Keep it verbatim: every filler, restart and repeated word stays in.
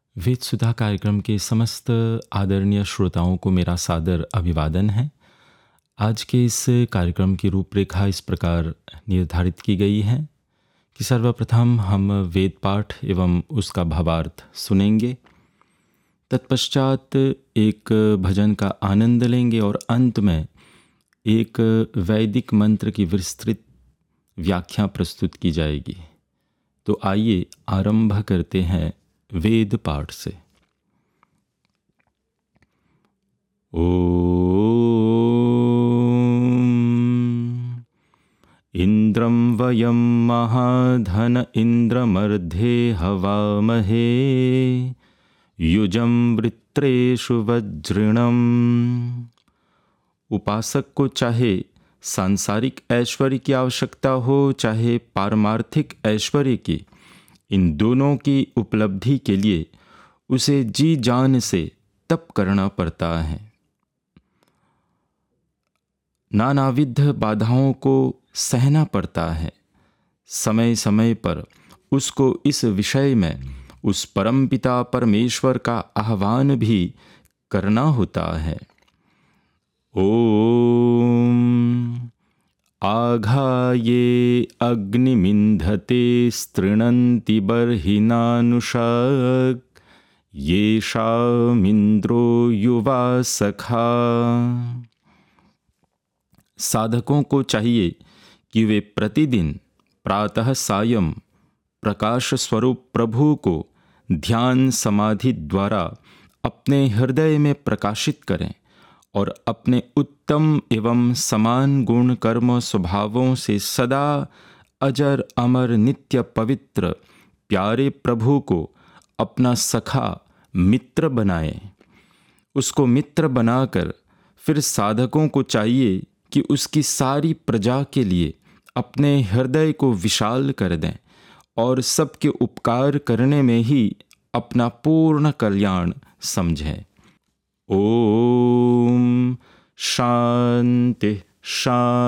वेद सुधा कार्यक्रम के समस्त आदरणीय श्रोताओं को मेरा सादर अभिवादन है। आज के इस कार्यक्रम की रूपरेखा इस प्रकार निर्धारित की गई है कि सर्वप्रथम हम वेद पाठ एवं उसका भावार्थ सुनेंगे, तत्पश्चात एक भजन का आनंद लेंगे और अंत में एक वैदिक मंत्र की विस्तृत व्याख्या प्रस्तुत की जाएगी। तो आइए आरंभ करते हैं वेद पाठ से। ओम इंद्रं वयं महाधन इंद्रमर्धे हवामहे युजं वृत्रेषु वज्रिणम्। उपासक को चाहे सांसारिक ऐश्वर्य की आवश्यकता हो, चाहे पारमार्थिक ऐश्वर्य की, इन दोनों की उपलब्धि के लिए उसे जी जान से तप करना पड़ता है। नानाविध बाधाओं को सहना पड़ता है। समय समय पर उसको इस विषय में उस परमपिता परमेश्वर का आह्वान भी करना होता है। ओम आघाये अग्निमिन्धते स्तृणन्ति बर्हिनानुषाक् येषामिन्द्रो युवा सखा। साधकों को चाहिए कि वे प्रतिदिन प्रातः सायं प्रकाश स्वरूप प्रभु को ध्यान समाधि द्वारा अपने हृदय में प्रकाशित करें और अपने उत्तम एवं समान गुण कर्म स्वभावों से सदा अजर अमर नित्य पवित्र प्यारे प्रभु को अपना सखा मित्र बनाएं। उसको मित्र बनाकर फिर साधकों को चाहिए कि उसकी सारी प्रजा के लिए अपने हृदय को विशाल कर दें और सबके उपकार करने में ही अपना पूर्ण कल्याण समझें। ओम शांति शांति।